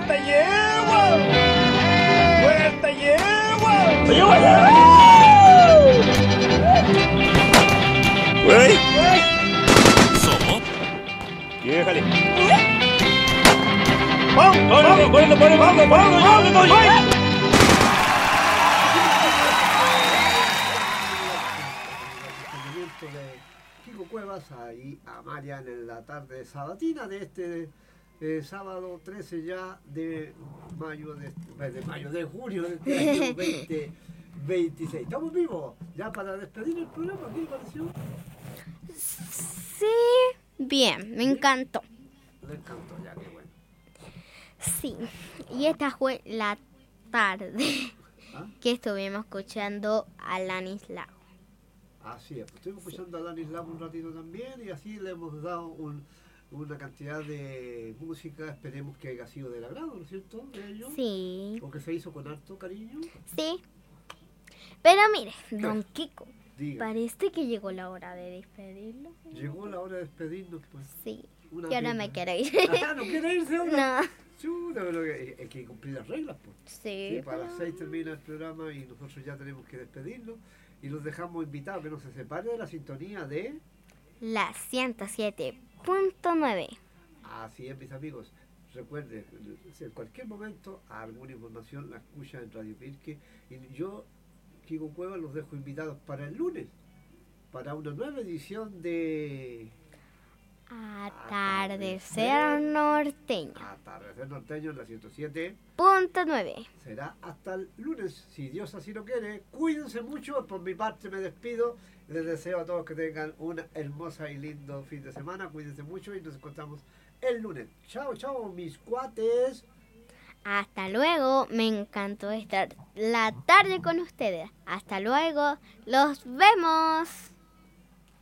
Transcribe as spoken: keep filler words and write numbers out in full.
¡Vuelta yegua! ¡Vuelta yegua! ¡Yegua, yegua! ¡Güey! Somo. ¡Déjale! ¡Vamos! ¡Vamos! ¡Vamos! ¡Vamos! ¡Vamos! ¡Vamos! ¡Vamos! De Kiko Cuevas ahí a Marian en la tarde sabatina de este eh, sábado trece ya de mayo de, de mayo de junio de este año veinte veintiséis. Estamos vivos ya para despedir el programa. ¿Qué le pareció? Sí, bien, me encantó. Me encantó, ya, qué bueno. Sí, y esta fue la tarde ¿Ah? que estuvimos escuchando a Alanis Lago. Así es, pues estuvimos escuchando a Alanis Lago un ratito también y así le hemos dado un, una cantidad de música, esperemos que haya sido del agrado, ¿no es cierto? De ellos. Sí, O que se hizo con harto cariño. sí. Pero mire, don Kiko, Diga, parece que llegó la hora de despedirlo. llegó la hora de despedirnos, pues. Sí, Una y ahora pena. me quiero ir. Ah, ¿no quiere irse ahora? No, Chuta, pero hay hay que cumplir las reglas, pues. sí, Sí, para las pero- seis termina el programa y nosotros ya tenemos que despedirnos y los dejamos invitados que no se separe de la sintonía de... La ciento siete punto nueve. Así es, mis amigos. Recuerden, en cualquier momento alguna información la escucha en Radio Pirque y yo, Kiko Cueva, los dejo invitados para el lunes, para una nueva edición de Atardecer norteño. Atardecer Norteño en la ciento siete. Punto nueve. Será hasta el lunes, si Dios así lo quiere. Cuídense mucho, por mi parte me despido. Les deseo a todos que tengan una hermosa y lindo fin de semana. Cuídense mucho y nos encontramos el lunes. Chao, chao, mis cuates. Hasta luego, me encantó estar la tarde con ustedes. Hasta luego, los vemos.